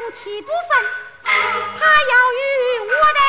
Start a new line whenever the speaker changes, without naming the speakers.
夫妻不分，他要与我的